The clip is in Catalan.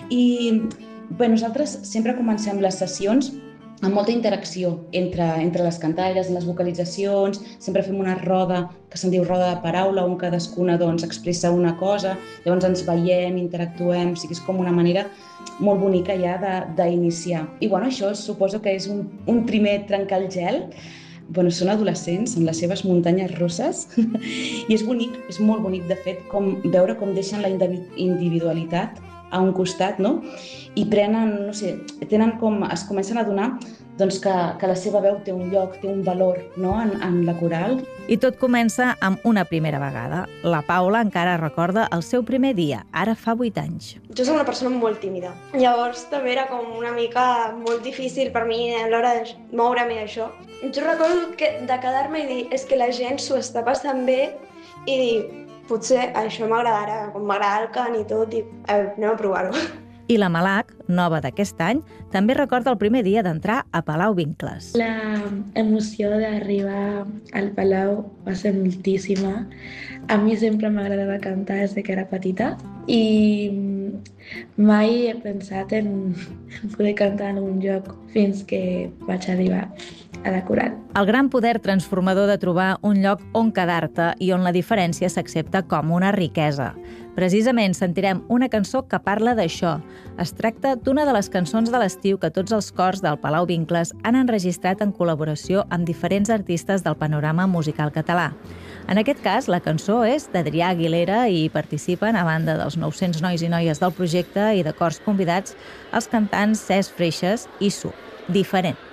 I bé, nosaltres sempre comencem les sessions amb molta interacció entre les cantaires, les vocalitzacions, sempre fem una roda que se'n diu roda de paraula, on cadascuna expressa una cosa, llavors ens veiem, interactuem, o sigui, és com una manera molt bonica ja d'iniciar. I bueno, això suposo que és un primer trencar el gel. Bueno, són adolescents, en les seves muntanyes russes, i és bonic, és molt bonic, de fet, veure com deixen la individualitat a un costat, no? I prenen, no sé, es comencen a adonar que la seva veu té un lloc, té un valor, no? en la coral. I tot comença amb una primera vegada. La Paula encara recorda el seu primer dia, ara fa 8 anys. Jo soc una persona molt tímida. Llavors també era com una mica molt difícil per mi a l'hora de moure'm això. Jo recordo de quedar-me i dir és que la gent s'ho està passant bé i dir potser això m'agradarà, com m'agrada el cant i tot, i anem a provar-ho. I la Malak, nova d'aquest any, també recorda el primer dia d'entrar a Palau Vincles. La emoció d'arribar al Palau va ser moltíssima. A mi sempre m'agradava cantar des que era petita i mai he pensat en poder cantar en un lloc fins que vaig arribar a la coral. El gran poder transformador de trobar un lloc on quedar-te i on la diferència s'accepta com una riquesa. Precisament sentirem una cançó que parla d'això. Es tracta d'una de les cançons de l'estiu que tots els cors del Palau Vincles han enregistrat en col·laboració amb diferents artistes del panorama musical català. En aquest cas, la cançó és d'Adrià Aguilera i participen, a banda dels 900 nois i noies del projecte i de cors convidats, els cantants Cesc Freixas i Su. Diferent.